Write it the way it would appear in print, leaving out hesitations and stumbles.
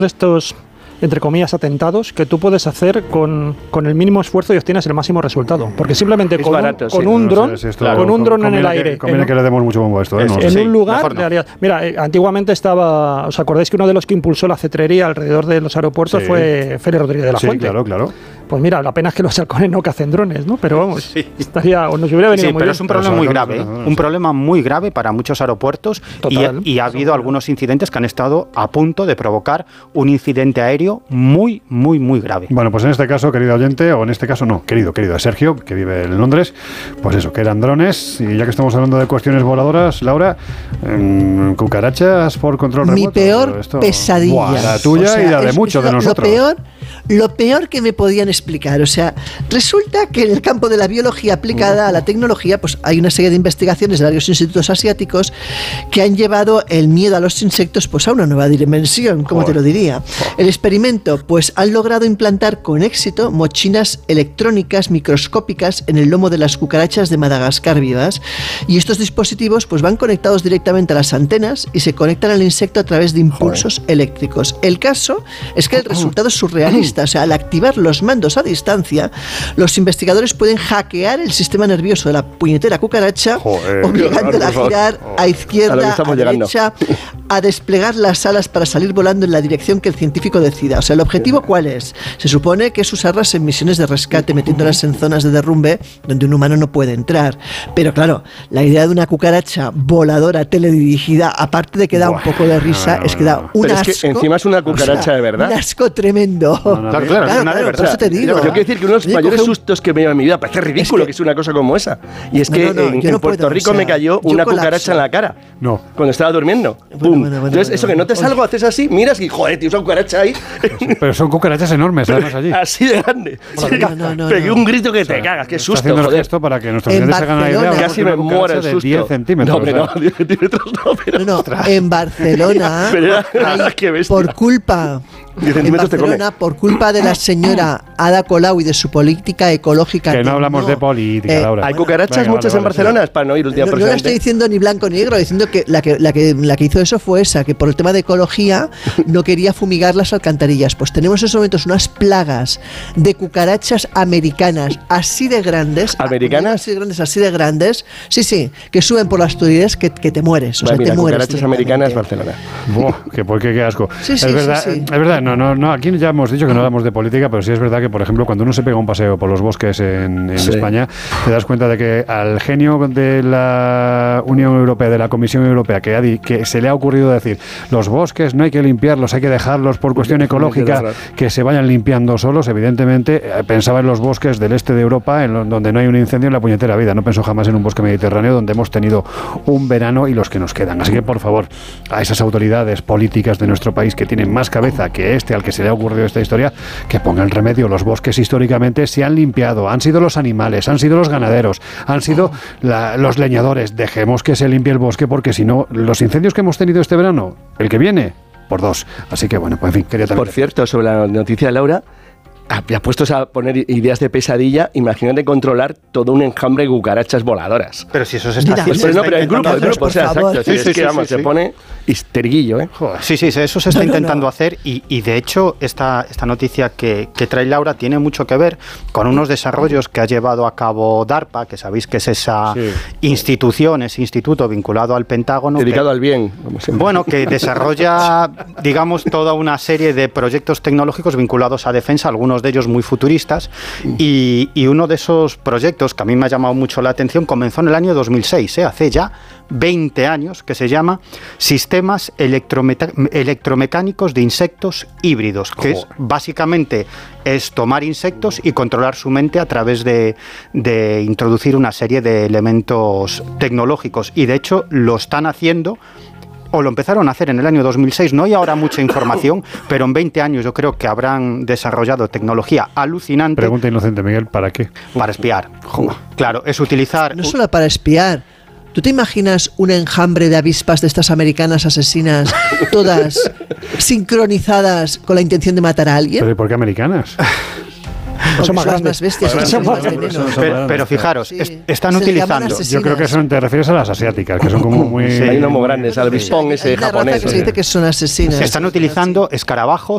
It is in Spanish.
estos, entre comillas, atentados que tú puedes hacer con el mínimo esfuerzo y obtienes el máximo resultado. Porque simplemente con un dron en el aire... Conviene que le demos mucho bombo a esto. En un lugar... Mira, antiguamente estaba... ¿Os acordáis que uno de los que impulsó la cetrería alrededor de los aeropuertos fue Félix Rodríguez de la Fuente? Claro. Pues mira, la pena es que los halcones no cacen drones, ¿no? Pero vamos, estaría, o nos hubiera venido muy bien. Pero es un problema muy grave, un problema muy grave para muchos aeropuertos y ha habido algunos incidentes que han estado a punto de provocar un incidente aéreo muy, muy, muy grave. Bueno, pues en este caso, querido oyente, o en este caso no, querido Sergio, que vive en Londres, pues eso, que eran drones, y ya que estamos hablando de cuestiones voladoras, Laura, cucarachas por control remoto. Mi peor pesadilla. Buah, la tuya y la de muchos de nosotros. Lo peor que me podían explicar. O sea, resulta que en el campo de la biología aplicada a la tecnología, pues hay una serie de investigaciones de varios institutos asiáticos que han llevado el miedo a los insectos pues a una nueva dimensión, como te lo diría. El experimento, pues han logrado implantar con éxito mochilas electrónicas microscópicas en el lomo de las cucarachas de Madagascar vivas, y estos dispositivos pues van conectados directamente a las antenas y se conectan al insecto a través de impulsos eléctricos. El caso es que el resultado es surrealista. O sea, al activar los mandos a distancia, los investigadores pueden hackear el sistema nervioso de la puñetera cucaracha, obligándola a girar a izquierda, a derecha, a desplegar las alas para salir volando en la dirección que el científico decida. O sea, ¿el objetivo cuál es? Se supone que es usarlas en misiones de rescate, metiéndolas en zonas de derrumbe donde un humano no puede entrar. Pero claro, la idea de una cucaracha voladora teledirigida, aparte de que da un poco de risa, es que da un asco. Es que encima es una cucaracha de verdad. Un asco tremendo. Claro, es una de verdad. Eso te digo. Yo quiero decir que uno de los mayores sustos que me lleva en mi vida, parece ridículo que es una cosa como esa. Y es que en Puerto Rico me cayó una cucaracha en la cara. Cuando estaba durmiendo. ¡Pum! Entonces, eso que notes algo, haces así, miras y joder, tío, esa cucaracha ahí. Pero son cucarachas enormes, además allí. Así de grande. Pegué un grito que te cagas, qué susto. Está haciendo esto para que nuestros clientes se hagan una idea. Casi me muero el susto. 10 centímetros. No, 10 centímetros no, pero... No, en Barcelona, por culpa... En Barcelona, por culpa de la señora Ada Colau y de su política ecológica. Que no hablamos de política, Laura. Hay cucarachas muchas en Barcelona, es para no ir un día No la estoy diciendo ni blanco ni negro, diciendo que la que hizo eso fue esa, que por el tema de ecología no quería fumigar las alcantarillas. Pues tenemos en esos momentos unas plagas de cucarachas americanas así de grandes. ¿Americanas? Así de grandes. Sí, que suben por las tuberías que te mueres. O sea, te mueres. Cucarachas americanas, Barcelona. Qué asco. Es verdad. No, aquí ya hemos dicho que no hablamos de política, pero sí es verdad que, por ejemplo, cuando uno se pega un paseo por los bosques en España, te das cuenta de que al genio de la Unión Europea, de la Comisión Europea, que se le ha ocurrido decir, los bosques no hay que limpiarlos, hay que dejarlos por cuestión ecológica, que se vayan limpiando solos, evidentemente pensaba en los bosques del este de Europa, donde no hay un incendio en la puñetera vida. No pensó jamás en un bosque mediterráneo donde hemos tenido un verano y los que nos quedan. Así que, por favor, a esas autoridades políticas de nuestro país que tienen más cabeza que al que se le ha ocurrido esta historia, que pongan remedio. Los bosques históricamente se han limpiado, han sido los animales, han sido los ganaderos, han sido los leñadores. Dejemos que se limpie el bosque, porque si no, los incendios que hemos tenido este verano, el que viene, por 2. Así que bueno, pues en fin, quería también... Por cierto, sobre la noticia de Laura, ya puestos a poner ideas de pesadilla, imagínate controlar todo un enjambre de cucarachas voladoras. Pero si eso se está haciendo. Pero no, pero el grupo, o sea, exacto. Se pone histerguillo, ¿eh? Joder. Sí, eso se está intentando hacer y de hecho esta noticia que trae Laura tiene mucho que ver con unos desarrollos que ha llevado a cabo DARPA, que sabéis que es esa institución, ese instituto vinculado al Pentágono. Dedicado al bien. Bueno, que desarrolla, digamos, toda una serie de proyectos tecnológicos vinculados a defensa, algunos de ellos muy futuristas, y uno de esos proyectos que a mí me ha llamado mucho la atención comenzó en el año 2006, hace ya 20 años, que se llama Sistemas Electromecánicos de Insectos Híbridos, que básicamente es tomar insectos y controlar su mente a través de introducir una serie de elementos tecnológicos, y de hecho lo están haciendo, o lo empezaron a hacer en el año 2006, no hay ahora mucha información, pero en 20 años yo creo que habrán desarrollado tecnología alucinante. Pregunta inocente, Miguel, ¿para qué? Para espiar. Claro, es utilizar... No solo para espiar. ¿Tú te imaginas un enjambre de avispas de estas americanas asesinas, todas sincronizadas con la intención de matar a alguien? ¿Pero y por qué americanas? Son más bestias, son más venenos. Pero fijaros, están utilizando... Yo creo que te refieres a las asiáticas, que son como muy... Hay unos muy grandes, al bispón ese japonés. Que se dice que son asesinas. Están utilizando escarabajos